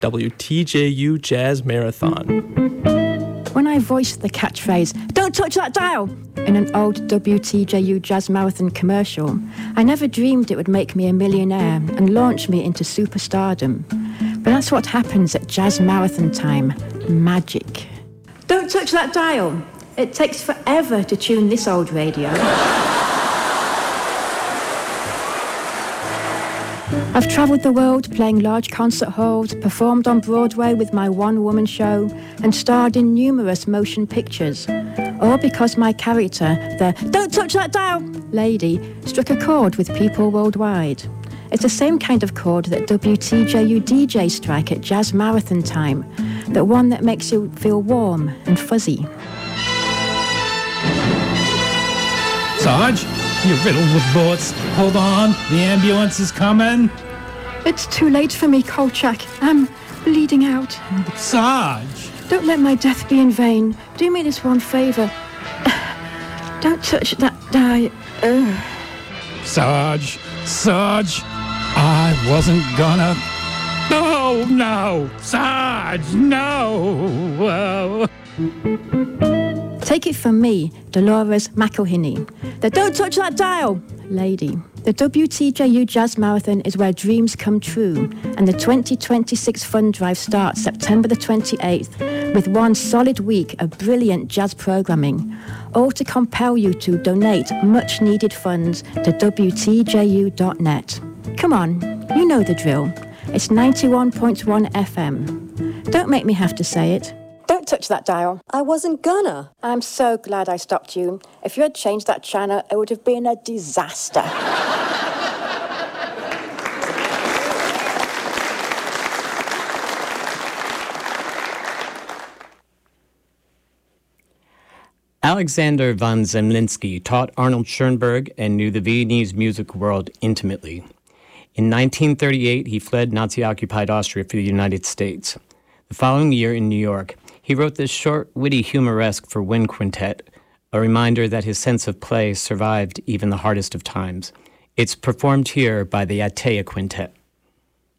WTJU Jazz Marathon. When I voiced the catchphrase, "Don't touch that dial," in an old WTJU Jazz Marathon commercial, I never dreamed it would make me a millionaire and launch me into superstardom. But that's what happens at Jazz Marathon time. Magic. Don't touch that dial. It takes forever to tune this old radio. I've travelled the world playing large concert halls, performed on Broadway with my one-woman show, and starred in numerous motion pictures. All because my character, the "Don't touch that dial" lady, struck a chord with people worldwide. It's the same kind of chord that WTJU DJs strike at Jazz Marathon time, the one that makes you feel warm and fuzzy. Sarge, you're riddled with bullets. Hold on, the ambulance is coming. It's too late for me, Kolchak. I'm bleeding out. Sarge! Don't let my death be in vain. Do me this one favour. Don't touch that dial. Sarge, I wasn't gonna... Oh, no! Sarge, no! Take it from me, Dolores McElhinney, the "Don't touch that dial" lady. The WTJU Jazz Marathon is where dreams come true, and the 2026 Fund Drive starts September the 28th with one solid week of brilliant jazz programming, all to compel you to donate much-needed funds to WTJU.net. Come on, you know the drill. It's 91.1 FM. Don't make me have to say it. Don't touch that dial. I wasn't gonna. I'm so glad I stopped you. If you had changed that channel, it would have been a disaster. Alexander von Zemlinsky taught Arnold Schoenberg and knew the Viennese music world intimately. In 1938, he fled Nazi-occupied Austria for the United States. The following year in New York, he wrote this short, witty humoresque for wind quintet, a reminder that his sense of play survived even the hardest of times. It's performed here by the Atea Quintet.